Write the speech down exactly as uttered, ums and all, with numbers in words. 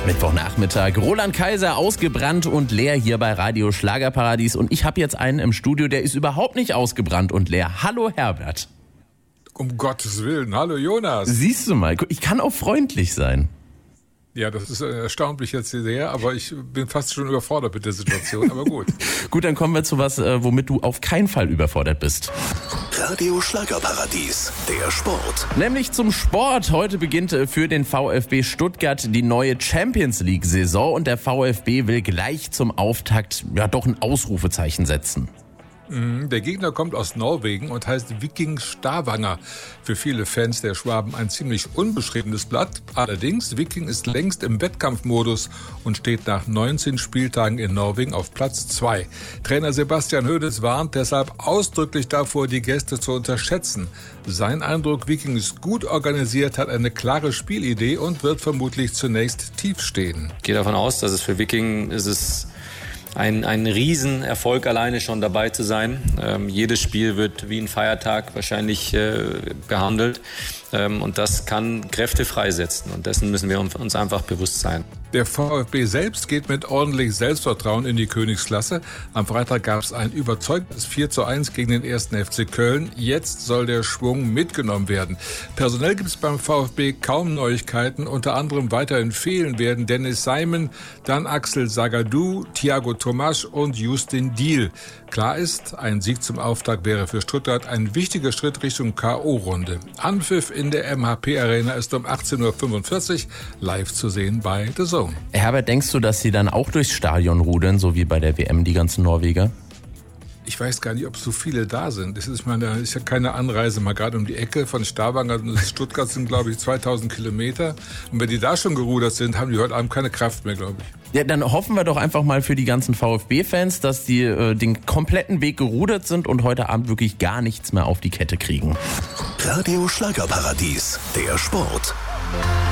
Mittwochnachmittag. Roland Kaiser ausgebrannt und leer hier bei Radio Schlagerparadies. Und ich habe jetzt einen im Studio, der ist überhaupt nicht ausgebrannt und leer. Hallo Herbert. Um Gottes Willen. Hallo Jonas. Siehst du mal, ich kann auch freundlich sein. Ja, das ist erstaunlich jetzt sehr, aber ich bin fast schon überfordert mit der Situation, aber gut. Gut, dann kommen wir zu was, womit du auf keinen Fall überfordert bist. Radio Schlagerparadies, der Sport. Nämlich zum Sport. Heute beginnt für den VfB Stuttgart die neue Champions League-Saison und der VfB will gleich zum Auftakt ja doch ein Ausrufezeichen setzen. Der Gegner kommt aus Norwegen und heißt Viking Stavanger. Für viele Fans der Schwaben ein ziemlich unbeschriebenes Blatt. Allerdings, Viking ist längst im Wettkampfmodus und steht nach neunzehn Spieltagen in Norwegen auf Platz zwei. Trainer Sebastian Hoeneß warnt deshalb ausdrücklich davor, die Gäste zu unterschätzen. Sein Eindruck, Viking ist gut organisiert, hat eine klare Spielidee und wird vermutlich zunächst tief stehen. Ich gehe davon aus, dass es für Viking ist es Ein, ein Riesenerfolg alleine schon dabei zu sein. Ähm, jedes Spiel wird wie ein Feiertag wahrscheinlich äh, behandelt. Ähm, und das kann Kräfte freisetzen. Und dessen müssen wir uns einfach bewusst sein. Der VfB selbst geht mit ordentlich Selbstvertrauen in die Königsklasse. Am Freitag gab es ein überzeugendes vier zu eins gegen den ersten F C Köln. Jetzt soll der Schwung mitgenommen werden. Personell gibt es beim VfB kaum Neuigkeiten. Unter anderem weiterhin fehlen werden Dennis Simon, dann Axel Zagadou, Thiago Tomasch und Justin Diehl. Klar ist, ein Sieg zum Auftakt wäre für Stuttgart ein wichtiger Schritt Richtung K O-Runde. Anpfiff in der M H P-Arena ist um achtzehn Uhr fünfundvierzig live zu sehen bei The Zone. Herbert, denkst du, dass sie dann auch durchs Stadion rudern, so wie bei der W M, die ganzen Norweger? Ich weiß gar nicht, ob so viele da sind. Das ist, meine, ist ja keine Anreise, mal gerade um die Ecke von Stavanger bis Stuttgart sind, glaube ich, zweitausend Kilometer. Und wenn die da schon gerudert sind, haben die heute Abend keine Kraft mehr, glaube ich. Ja, dann hoffen wir doch einfach mal für die ganzen VfB-Fans, dass die äh, den kompletten Weg gerudert sind und heute Abend wirklich gar nichts mehr auf die Kette kriegen. Radio Schlagerparadies, der Sport.